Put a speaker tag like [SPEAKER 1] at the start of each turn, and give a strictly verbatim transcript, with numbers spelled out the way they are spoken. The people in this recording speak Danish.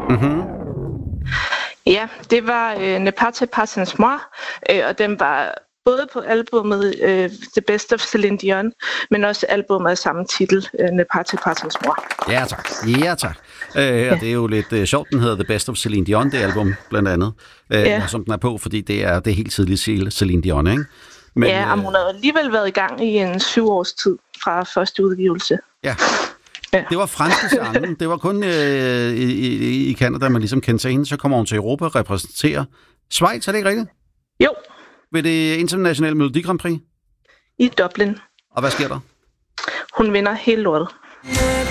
[SPEAKER 1] Mhm.
[SPEAKER 2] Ja, det var øh, Ne partez pas sans moi, øh, og den var både på albumet øh, The Best of Celine Dion, men også albumet af samme titel, øh, Ne partez pas sans moi.
[SPEAKER 1] Ja tak, ja tak. Øh, ja. Og det er jo lidt øh, sjovt, den hedder The Best of Celine Dion, det album blandt andet, øh,
[SPEAKER 2] Ja.
[SPEAKER 1] som den er på, fordi det er det er helt tidligt Celine Dion, ikke? Men,
[SPEAKER 2] Ja, og
[SPEAKER 1] øh,
[SPEAKER 2] hun har alligevel været i gang i en syv års tid fra første udgivelse.
[SPEAKER 1] ja.
[SPEAKER 2] Ja.
[SPEAKER 1] Det var franske sange. Det var kun øh, i, i, i Canada, man ligesom kendte sig hende. Så kommer hun til Europa og repræsenterer Schweiz, er det ikke rigtigt?
[SPEAKER 2] Jo,
[SPEAKER 1] Ved det internationale Melodi Grand Prix.
[SPEAKER 2] i Dublin.
[SPEAKER 1] Og hvad sker der?
[SPEAKER 2] Hun vinder hele lortet.